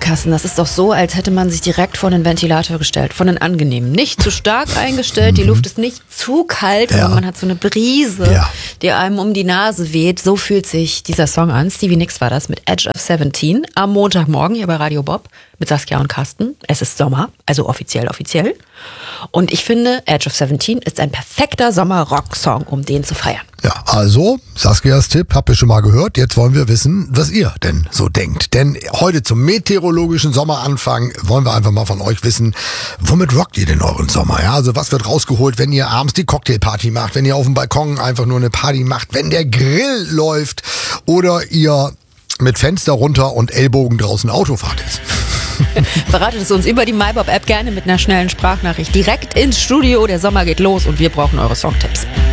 Carsten, das ist doch so, als hätte man sich direkt vor den Ventilator gestellt, von den angenehmen. Nicht zu stark eingestellt, die Luft ist nicht zu kalt, aber man hat so eine Brise, die einem um die Nase weht. So fühlt sich dieser Song an. Stevie Nicks war das mit Edge of 17 am Montagmorgen hier bei Radio Bob mit Saskia und Carsten. Es ist Sommer, also offiziell. Und ich finde, Edge of 17 ist ein perfekter Sommer-Rock-Song, um den zu feiern. Ja, also Saskias Tipp habt ihr schon mal gehört. Jetzt wollen wir wissen, was ihr denn so denkt. Denn heute zum meteorologischen Sommeranfang wollen wir einfach mal von euch wissen, womit rockt ihr denn euren Sommer? Ja, also was wird rausgeholt, wenn ihr abends die Cocktailparty macht, wenn ihr auf dem Balkon einfach nur eine Party macht, wenn der Grill läuft oder ihr mit Fenster runter und Ellbogen draußen Auto fahrt jetzt. Verratet es uns über die MyBob-App gerne mit einer schnellen Sprachnachricht direkt ins Studio. Der Sommer geht los und wir brauchen eure Songtipps.